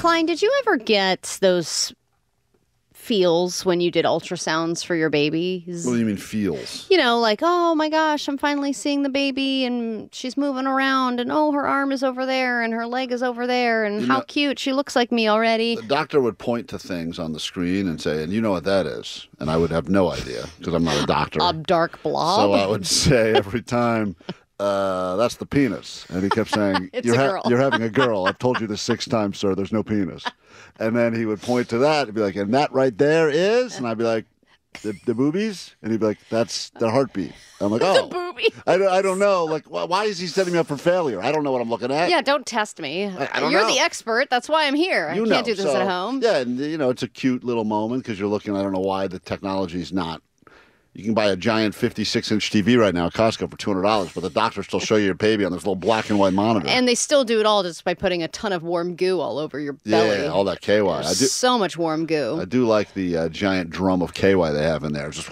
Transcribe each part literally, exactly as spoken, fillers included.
Klein, did you ever get those feels when you did ultrasounds for your babies? What do you mean feels? You know, like, oh my gosh, I'm finally seeing the baby and she's moving around and oh, her arm is over there and her leg is over there and you how know, cute. She looks like me already. The doctor would point to things on the screen and say, and you know what that is? And I would have no idea because I'm not a doctor. A dark blob? So I would say every time, uh, that's the penis. And he kept saying, It's you're, a ha- girl. you're having a girl. I've told you this six times, sir. There's no penis. And then he would point to that and be like, and that right there is? And I'd be like, the, the boobies? And he'd be like, that's their heartbeat. I'm like, oh. The boobies. I don't, I don't know. Like, why, why is he setting me up for failure? I don't know what I'm looking at. Yeah, don't test me. I, I don't You're know. the expert. That's why I'm here. You I can't know. do this So, at home. Yeah, and you know, it's a cute little moment because you're looking, I don't know why the technology's not. You can buy a giant fifty-six inch T V right now at Costco for two hundred dollars, but the doctors still show you your baby on this little black and white monitor. And they still do it all just by putting a ton of warm goo all over your belly. Yeah, all that K Y. I do, So much warm goo. I do like the uh, giant drum of K Y they have in there. Just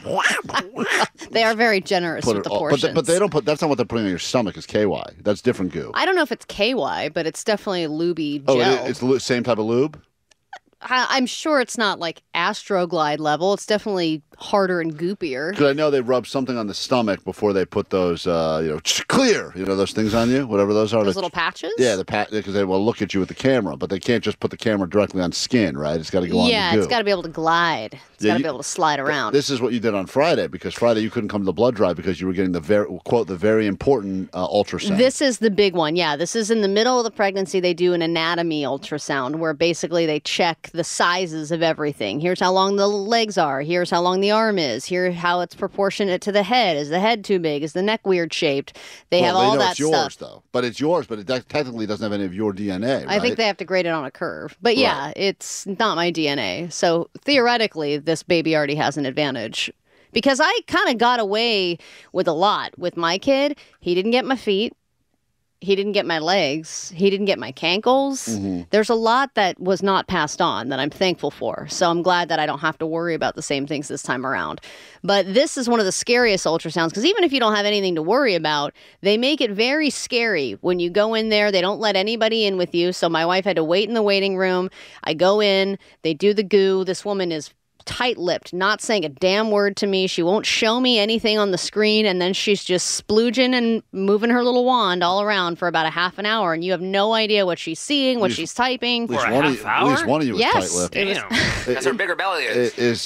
They are very generous put with it the all, but, portions. they, but they don't put. That's not what they're putting on your stomach. Is K Y. That's different goo. I don't know if it's K Y, but it's definitely a lubey Oh, gel. it, it's the same type of lube. I, I'm sure it's not like Astroglide level. It's definitely harder and goopier. Because I know they rub something on the stomach before they put those, uh, you know, clear, you know, those things on you, whatever those are. Those The- little patches? Yeah, the pat because they will look at you with the camera, but they can't just put the camera directly on skin, right? It's got to go on. Yeah, the it's goo. got to be able to glide. It's Yeah, got to you- be able to slide around. This is what you did on Friday because Friday you couldn't come to the blood drive because you were getting the very quote the very important uh, ultrasound. This is the big one. Yeah, this is in the middle of the pregnancy. They do an anatomy ultrasound where basically they check the sizes of everything. Here's how long the legs are. Here's how long the arm is. Here how it's proportionate to the head. Is the head too big? Is the neck weird shaped? They well, have they all know that it's yours stuff. though, but it's yours, but it de- technically doesn't have any of your D N A. Right? I think they have to grade it on a curve. But yeah, Right. it's not my D N A. So theoretically, this baby already has an advantage. Because I kind of got away with a lot with my kid. He didn't get my feet. He didn't get my legs. He didn't get my cankles. Mm-hmm. There's a lot that was not passed on that I'm thankful for. So I'm glad that I don't have to worry about the same things this time around. But this is one of the scariest ultrasounds because even if you don't have anything to worry about, they make it very scary. When you go in there, they don't let anybody in with you. So my wife had to wait in the waiting room. I go in, they do the goo. This woman is tight-lipped, not saying a damn word to me. She won't show me anything on the screen, and then she's just splooging and moving her little wand all around for about a half an hour, and you have no idea what she's seeing, what least- she's typing. At least, For a one half of you, at least hour? one of you was Yes. tight-lipped. It was- Damn. That's where bigger belly is. It is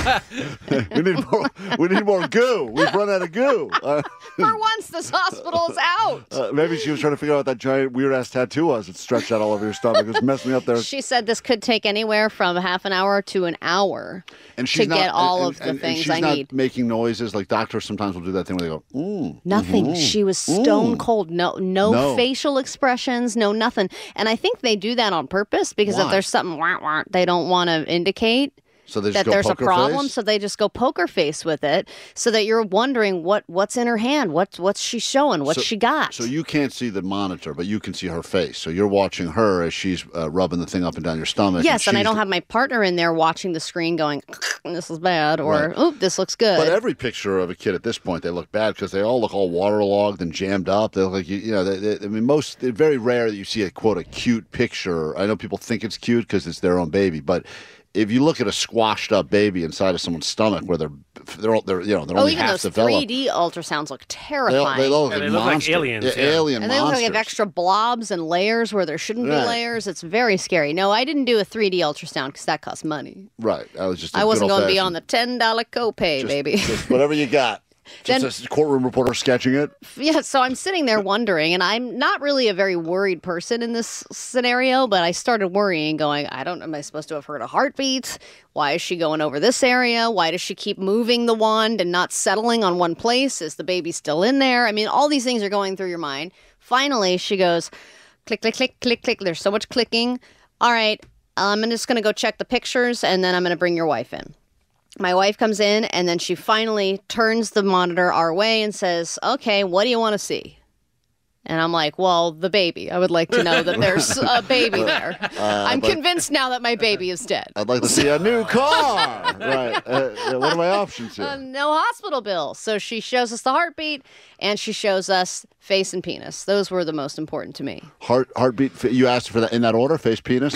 we need more. We need more goo. We've run out of goo. Uh, For once, this hospital is out. uh, maybe she was trying to figure out what that giant weird ass tattoo was that stretched out all over your stomach. It was messing me up there. She said this could take anywhere from half an hour to an hour And she's to not, get all and, of the and, and things she's I not need. making noises like doctors sometimes will do that thing where they go, mm. Nothing. She was stone Mm. cold. No, no, No. facial expressions. No, nothing. And I think they do that on purpose because Why? if there's something wah, wah, they don't want to indicate So they just that go there's a poker problem, face? so they just go poker face with it, so that you're wondering what what's in her hand, what's what's she showing, what So- she got. So you can't see the monitor, but you can see her face. So you're watching her as she's uh, rubbing the thing up and down your stomach. yes, and I she's- don't have my partner in there watching the screen going, this is bad, or Right. oh, this looks good. But every picture of a kid at this point, they look bad because they all look all waterlogged and jammed up. They look like you, you know. They, they, I mean, most they're very rare that you see a quote a cute picture. I know people think it's cute because it's their own baby, but if you look at a squashed up baby inside of someone's stomach where they're they're all- they're you know they're oh, only even half those developed. three D ultrasounds look They, terrifying. they look Yeah, like they look like monsters. aliens, Yeah, yeah. alien And they look like they have monsters. extra blobs and layers where there shouldn't Right. be layers. It's very scary. No, I didn't do a three D ultrasound because that costs money. Right. I was just. I I wasn't going to be on the ten dollar copay, baby. Just whatever you got. Then- Just a courtroom reporter sketching it. Yeah, so I'm sitting there wondering, and I'm not really a very worried person in this scenario, but I started worrying, going, I don't, am I supposed to have heard a heartbeat? Why is she going over this area? Why does she keep moving the wand and not settling on one place? Is the baby still in there? I mean, all these things are going through your mind. Finally, she goes, click, click, click, click, click. There's so much clicking. All right, I'm just going to go check the pictures, and then I'm going to bring your wife in. My wife comes in, and then she finally turns the monitor our way and says, okay, what do you want to see? And I'm like, well, the baby. I would like to know that there's a baby there. I'm but- convinced now that my baby is dead. I'd like to see a new car. Right. Uh, yeah, what are my options here? Uh, no hospital bill. So she shows us the heartbeat, and she shows us face and penis. Those were the most important to me. Heart, heartbeat. f- You asked for that in that order. Face, penis.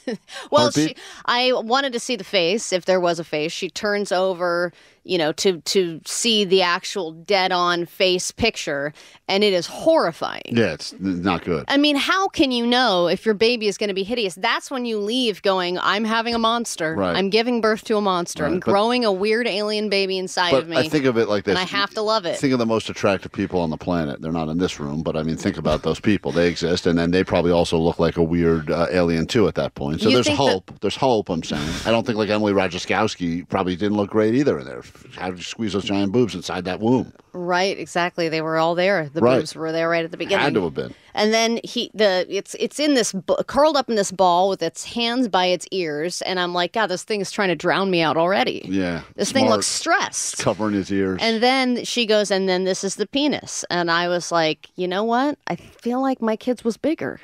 well, she, I wanted to see the face, if there was a face. She turns over, you know, to to see the actual dead-on face picture, and it is horrifying. Yeah, it's not good. I mean, how can you know if your baby is going to be hideous? That's when you leave going, I'm having a monster. Right. I'm giving birth to a monster. Right, I'm but, growing a weird alien baby inside but of me. I think of it like this. And I have to love it. Think of the most attractive people on the planet. They're not in this room, but I mean, think about those people. They exist, and then they probably also look like a weird uh, alien too at that point. So You there's think hope. that- There's hope, I'm saying. I don't think like Emily Ratajkowski probably didn't look great either in there. How did you squeeze those giant boobs inside that womb? Right, exactly. They were all there. The Right. boobs were there right at the beginning. Had to have been. And then he, the it's it's in this b- curled up in this ball with its hands by its ears, and I'm like, God, this thing is trying to drown me out already. Yeah. This thing smart. looks stressed. Covering his ears. And then she goes, and then this is the penis, and I was like, you know what? I feel like my kid's was bigger.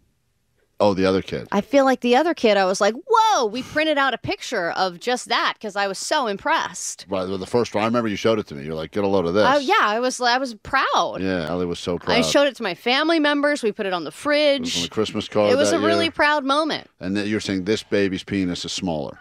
Oh, the other kid. I feel like the other kid, I was like, whoa, we printed out a picture of just that because I was so impressed. Right, the first one. I remember you showed it to me. You're like, get a load of this. Oh, yeah, I was I was proud. Yeah, Ellie was so proud. I showed it to my family members. We put it on the It was fridge. on the Christmas card. It was that a really year. proud moment. And then you're saying this baby's penis is smaller.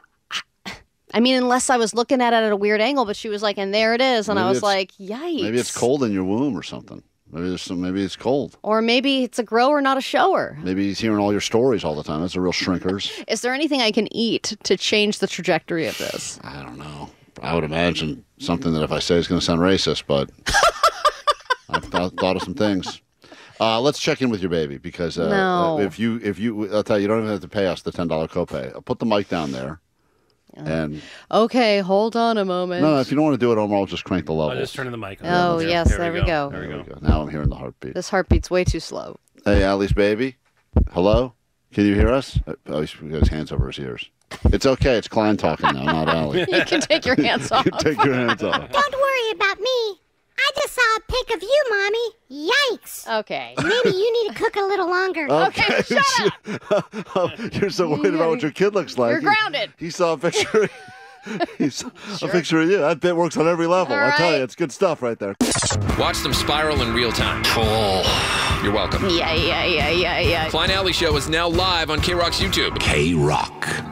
I mean, unless I was looking at it at a weird angle, but she was like, and there it is. And Maybe I was it's- like, yikes. Maybe it's cold in your womb or something. Maybe there's some. Maybe it's cold. Or maybe it's a grower, not a shower. Maybe he's hearing all your stories all the time. That's a real shrinkers. Is there anything I can eat to change the trajectory of this? I don't know. I would imagine something that if I say is going to sound racist, but I've thought, thought of some things. Uh, let's check in with your baby because uh, No. if you if you I'll tell you, you don't even have to pay us the ten dollar copay. I'll put the mic down there. And Okay, hold on a moment. no, no, if you don't want to do it, I'll just crank the I'll levels. just turn the mic on. Oh, There- yes, there we go. There we There go. we go. Now I'm hearing the heartbeat. This heartbeat's way too slow. Hey, Allie's baby. Hello? Can you hear us? Oh, he's got his hands over his ears. It's okay. It's Klein talking now, not Allie. You can take your hands off. Take your hands off. Don't worry about me. I just saw a pic of you, Mommy. Yikes. Okay. Maybe you need to cook a little longer. Okay, shut up. Oh, you're so worried about what your kid looks like. You're grounded. He, he saw a picture. he saw a picture of you. That bit works on every level. All I tell right. you, it's good stuff right there. Watch them spiral in real time. Oh, you're welcome. Yeah, yeah, yeah, yeah, yeah. Klein Alley Show is now live on K-Rock's YouTube. K-Rock.